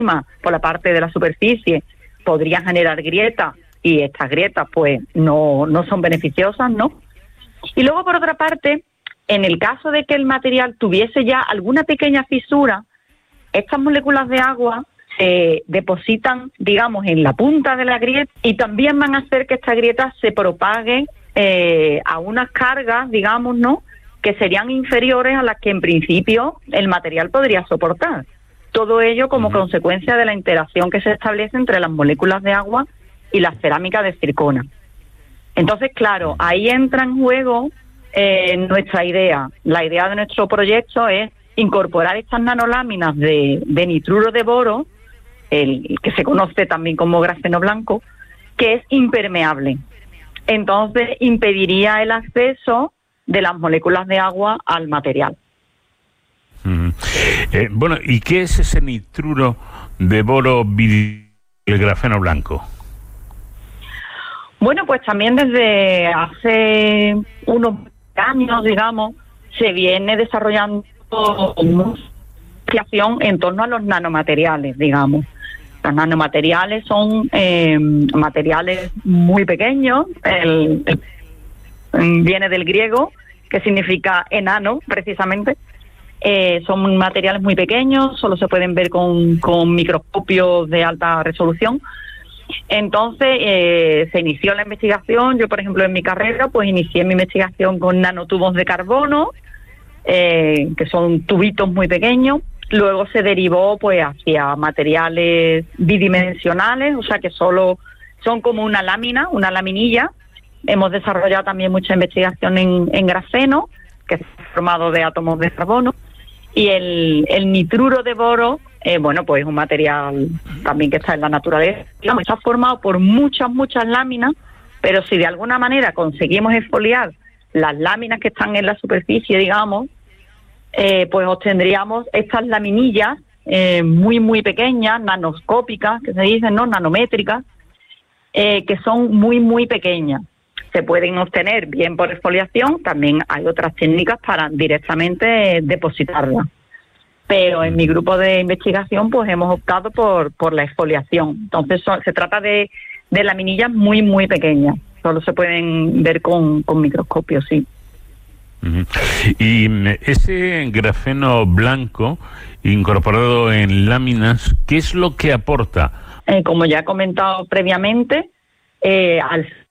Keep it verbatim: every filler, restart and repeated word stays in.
por la parte de la superficie, podrían generar grietas, y estas grietas pues no, no son beneficiosas, ¿no? Y luego, por otra parte, en el caso de que el material tuviese ya alguna pequeña fisura, estas moléculas de agua se depositan, digamos, en la punta de la grieta, y también van a hacer que esta grieta se propague eh, a unas cargas, digamos, ¿no?, que serían inferiores a las que en principio el material podría soportar. Todo ello como uh-huh. consecuencia de la interacción que se establece entre las moléculas de agua y la cerámica de zircona. Entonces, claro, ahí entra en juego eh, nuestra idea. La idea de nuestro proyecto es incorporar estas nanoláminas de, de nitruro de boro, el que se conoce también como grafeno blanco, que es impermeable. Entonces, impediría el acceso de las moléculas de agua al material. Mm. Eh, bueno, ¿y qué es ese nitruro de boro, el grafeno blanco? Bueno, pues también desde hace unos años, digamos, se viene desarrollando una investigación en torno a los nanomateriales, digamos. Los nanomateriales son eh, materiales muy pequeños, el, el viene del griego, que significa enano, precisamente. Eh, son materiales muy pequeños, solo se pueden ver con, con microscopios de alta resolución. Entonces, eh, se inició la investigación. Yo, por ejemplo, en mi carrera, pues inicié mi investigación con nanotubos de carbono, eh, que son tubitos muy pequeños. Luego se derivó, pues, hacia materiales bidimensionales, o sea, que solo son como una lámina, una laminilla. Hemos desarrollado también mucha investigación en, en grafeno, que es formado de átomos de carbono, y el, el nitruro de boro, eh, bueno, pues es un material también que está en la naturaleza. Digamos, está formado por muchas, muchas láminas, pero si de alguna manera conseguimos exfoliar las láminas que están en la superficie, digamos, eh, pues obtendríamos estas laminillas eh, muy, muy pequeñas, nanoscópicas, que se dicen, ¿no?, nanométricas, eh, que son muy, muy pequeñas. Se pueden obtener bien por exfoliación, también hay otras técnicas para directamente depositarla. Pero en mi grupo de investigación pues hemos optado por, por la exfoliación. Entonces so, se trata de, de laminillas muy, muy pequeñas. Solo se pueden ver con, con microscopio, sí. Uh-huh. Y ese grafeno blanco incorporado en láminas, ¿qué es lo que aporta? Eh, como ya he comentado previamente, eh, al